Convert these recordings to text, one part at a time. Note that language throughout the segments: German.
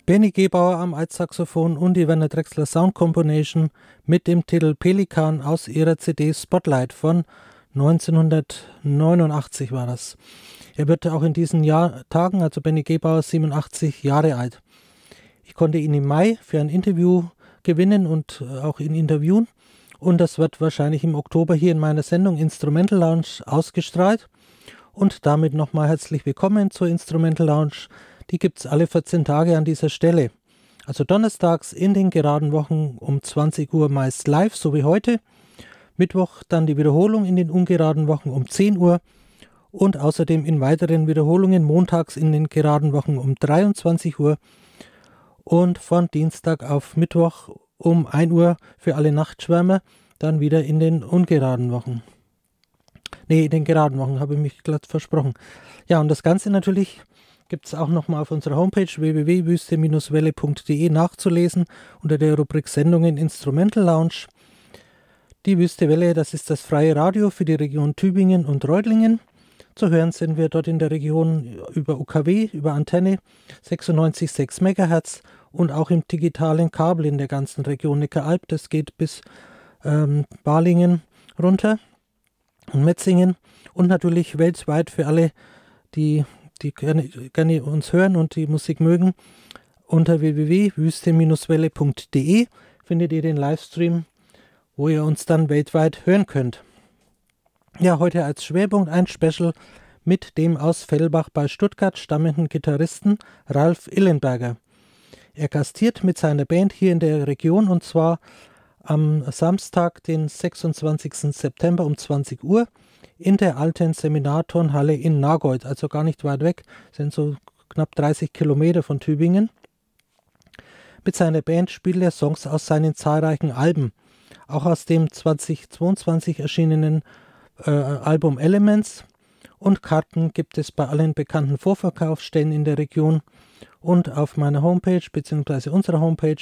Benny Gebauer am Altsaxophon und die Werner Drechsler Sound Combination mit dem Titel Pelikan aus ihrer CD Spotlight von 1989 war das. Er wird auch in diesen Tagen, also Benny Gebauer, 87 Jahre alt. Ich konnte ihn im Mai für ein Interview gewinnen und auch ihn interviewen. Und das wird wahrscheinlich im Oktober hier in meiner Sendung Instrumental Lounge ausgestrahlt. Und damit nochmal herzlich willkommen zur Instrumental Lounge. Die gibt es alle 14 Tage an dieser Stelle. Also donnerstags in den geraden Wochen um 20 Uhr meist live, so wie heute. Mittwoch dann die Wiederholung in den ungeraden Wochen um 10 Uhr. Und außerdem in weiteren Wiederholungen montags in den geraden Wochen um 23 Uhr. Und von Dienstag auf Mittwoch um 1 Uhr für alle Nachtschwärmer dann wieder in den ungeraden Wochen. In den geraden Wochen, habe ich mich glatt versprochen. Ja, und das Ganze natürlich gibt es auch nochmal auf unserer Homepage www.wüste-welle.de nachzulesen unter der Rubrik Sendungen Instrumental Lounge. Die Wüste Welle, das ist das freie Radio für die Region Tübingen und Reutlingen. Zu hören sind wir dort in der Region über UKW, über Antenne 96,6 MHz und auch im digitalen Kabel in der ganzen Region Neckaralb. Das geht bis Balingen runter und Metzingen und natürlich weltweit für alle, die gerne uns hören und die Musik mögen. Unter www.wüste-welle.de findet ihr den Livestream, wo ihr uns dann weltweit hören könnt. Ja, heute als Schwerpunkt ein Special mit dem aus Fellbach bei Stuttgart stammenden Gitarristen Ralf Illenberger. Er gastiert mit seiner Band hier in der Region und zwar am Samstag, den 26. September um 20 Uhr in der alten Seminarturnhalle in Nagold, also gar nicht weit weg, sind so knapp 30 Kilometer von Tübingen. Mit seiner Band spielt er Songs aus seinen zahlreichen Alben, auch aus dem 2022 erschienenen Album Elements, und Karten gibt es bei allen bekannten Vorverkaufsstellen in der Region und auf meiner Homepage bzw. unserer Homepage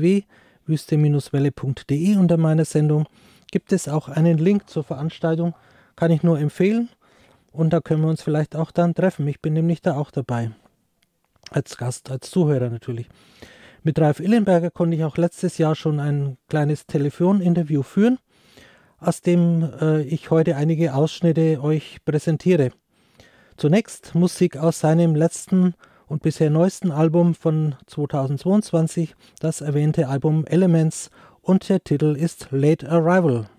www.wüste-welle.de unter meiner Sendung gibt es auch einen Link zur Veranstaltung, kann ich nur empfehlen, und da können wir uns vielleicht auch dann treffen. Ich bin nämlich da auch dabei, als Gast, als Zuhörer natürlich. Mit Ralf Illenberger konnte ich auch letztes Jahr schon ein kleines Telefoninterview führen, aus dem ich heute einige Ausschnitte euch präsentiere. Zunächst Musik aus seinem letzten und bisher neuesten Album von 2022, das erwähnte Album Elements, und der Titel ist Late Arrival.